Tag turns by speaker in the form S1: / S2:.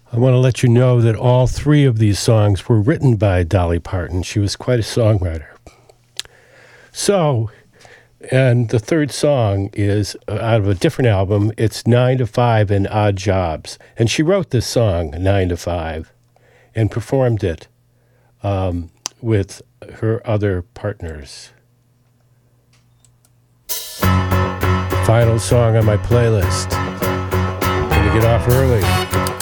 S1: I want to let you know that all three of these songs were written by Dolly Parton. She was quite a songwriter. So, and the third song is out of a different album. It's 9 to 5 and Odd Jobs. And she wrote this song, 9 to 5, and performed it with her other partners. Final song on my playlist. Gonna get off early.